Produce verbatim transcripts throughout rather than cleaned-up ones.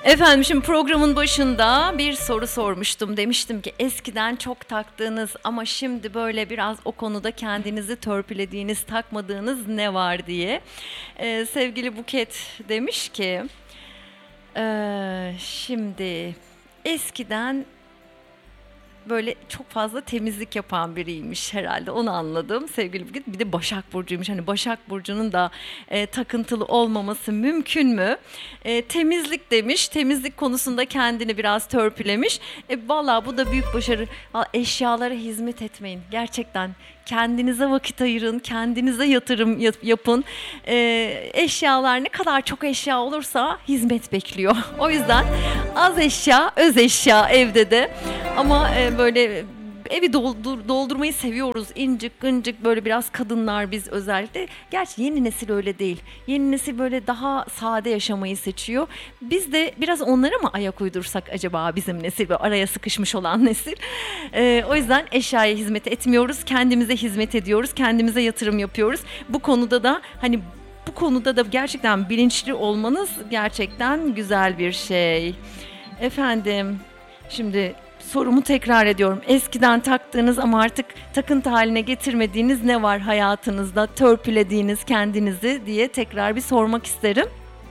Efendim şimdi programın başında bir soru sormuştum. Demiştim ki eskiden çok taktığınız ama şimdi böyle biraz o konuda kendinizi törpülediğiniz, takmadığınız ne var diye. Ee, sevgili Buket demiş ki ee, şimdi eskiden böyle çok fazla temizlik yapan biriymiş herhalde, onu anladım sevgili Buket. Bir de Başak Burcu'ymuş, hani Başak Burcu'nun da e, takıntılı olmaması mümkün mü? E, temizlik demiş, temizlik konusunda kendini biraz törpülemiş. E, Valla bu da büyük başarı. Vallahi eşyalara hizmet etmeyin gerçekten. Kendinize vakit ayırın, kendinize yatırım yapın. Ee, eşyalar ne kadar çok eşya olursa hizmet bekliyor. O yüzden az eşya, öz eşya evde de. Ama e, böyle evi doldur, doldurmayı seviyoruz. İncik gıncık böyle biraz kadınlar biz özellikle. Gerçi yeni nesil öyle değil. Yeni nesil böyle daha sade yaşamayı seçiyor. Biz de biraz onlara mı ayak uydursak acaba, bizim nesil ve araya sıkışmış olan nesil. Ee, o yüzden eşyaya hizmet etmiyoruz. Kendimize hizmet ediyoruz. Kendimize yatırım yapıyoruz. Bu konuda da hani bu konuda da gerçekten bilinçli olmanız gerçekten güzel bir şey. Efendim şimdi sorumu tekrar ediyorum. Eskiden taktığınız ama artık takıntı haline getirmediğiniz ne var hayatınızda? Törpülediğiniz kendinizi diye tekrar bir sormak isterim.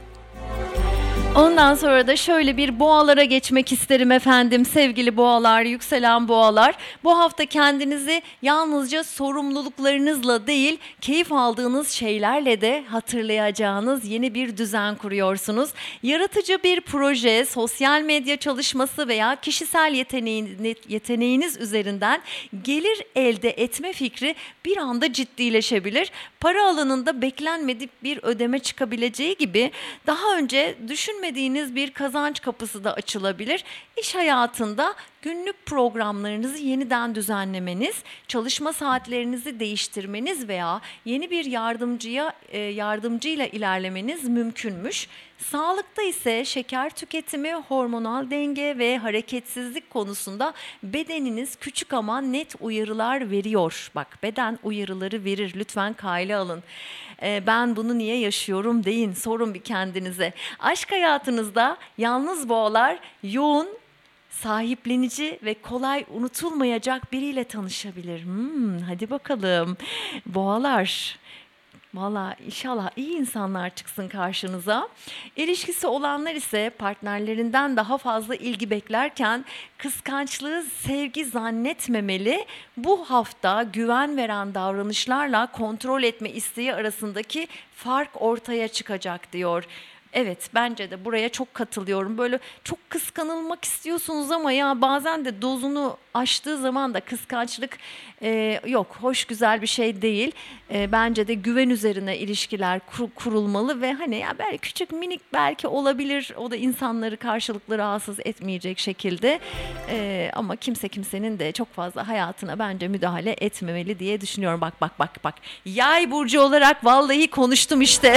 Ondan sonra da şöyle bir boğalara geçmek isterim efendim. Sevgili boğalar, yükselen boğalar. Bu hafta kendinizi yalnızca sorumluluklarınızla değil, keyif aldığınız şeylerle de hatırlayacağınız yeni bir düzen kuruyorsunuz. Yaratıcı bir proje, sosyal medya çalışması veya kişisel yeteneğiniz, yeteneğiniz üzerinden gelir elde etme fikri bir anda ciddileşebilir. Para alanında beklenmedik bir ödeme çıkabileceği gibi daha önce düşünmediğiniz bir kazanç kapısı da açılabilir. İş hayatında günlük programlarınızı yeniden düzenlemeniz, çalışma saatlerinizi değiştirmeniz veya yeni bir yardımcıya yardımcıyla ilerlemeniz mümkünmüş. Sağlıkta ise şeker tüketimi, hormonal denge ve hareketsizlik konusunda bedeniniz küçük ama net uyarılar veriyor. Bak, beden uyarıları verir. Lütfen kayla alın. Ee, ben bunu niye yaşıyorum deyin. Sorun bir kendinize. Aşk hayatınızda yalnız boğalar yoğun, sahiplenici ve kolay unutulmayacak biriyle tanışabilir. Hmm, hadi bakalım. Boğalar. Valla inşallah iyi insanlar çıksın karşınıza. İlişkisi olanlar ise partnerlerinden daha fazla ilgi beklerken kıskançlığı sevgi zannetmemeli. Bu hafta güven veren davranışlarla kontrol etme isteği arasındaki fark ortaya çıkacak diyor. Evet, bence de buraya çok katılıyorum. Böyle çok kıskanılmak istiyorsunuz ama ya bazen de dozunu aştığı zaman da kıskançlık e, yok, hoş, güzel bir şey değil. E, bence de güven üzerine ilişkiler kur, kurulmalı ve hani ya belki küçük minik belki olabilir. O da insanları karşılıklı rahatsız etmeyecek şekilde. E, ama kimse kimsenin de çok fazla hayatına bence müdahale etmemeli diye düşünüyorum. Bak bak bak bak. Yay burcu olarak vallahi konuştum işte.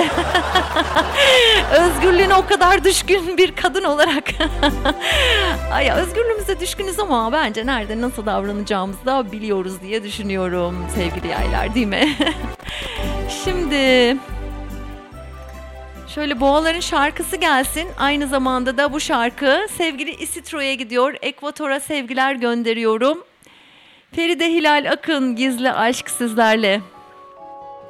Özgürlüğüne o kadar düşkün bir kadın olarak. Ay, özgürlüğümüze düşkünüz ama bence nerede nasıl davranacağımızı da biliyoruz diye düşünüyorum sevgili yaylar, değil mi? Şimdi şöyle boğaların şarkısı gelsin. Aynı zamanda da bu şarkı sevgili Isitro'ya gidiyor. Ekvator'a sevgiler gönderiyorum. Feride Hilal Akın, Gizli Aşk sizlerle.